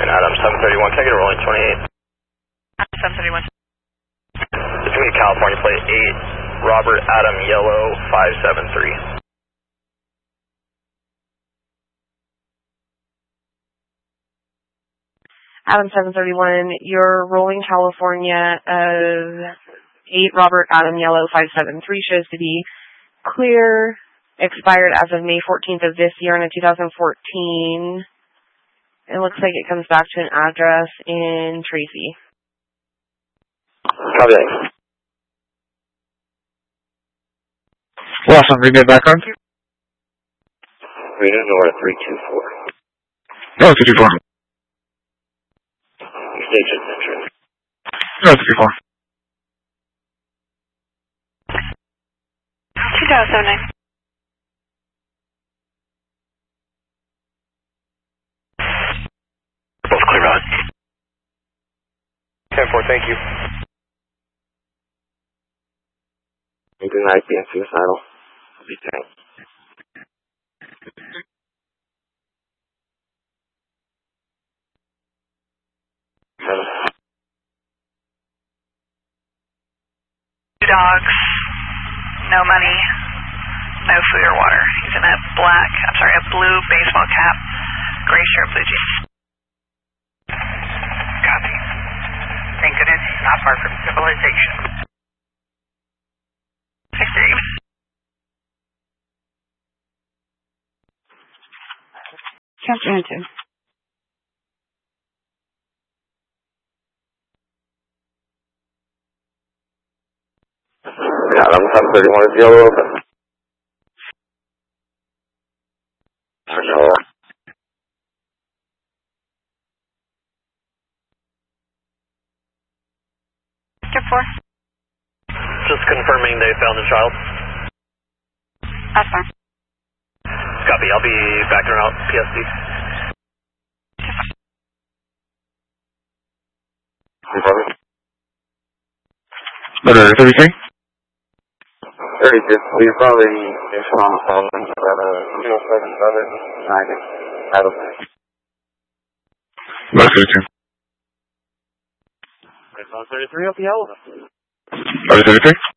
Adam 731, can I get a rolling 28? 731. It's going to be California plate 8, Robert Adam Yellow 573. Adam 731, you're rolling California of 8 Robert Adam Yellow 573 shows to be clear, expired as of May 14th of this year in a 2014. It looks like it comes back to an address in Tracy. Copy. Last one, read that back on. Read it over 324. No, 224. Station entrance. No, 224. 2079. Both clear on. 10-4, thank you. Good night, being suicidal. Be thanks. Two dogs, no money, no food or water. He's in a blue baseball cap, gray shirt, blue jeans. Copy. Thank goodness he's not far from civilization. Extreme. Chapter 2. Adam 731 is yellow open. Chapter 4. Just confirming they found the child. That's fine. Copy, I'll be backing her out, PSD. Letter 33? 32. We probably just on the phone, but, 07 Adam. Letter 32. 33 up the yellow. Letter 33?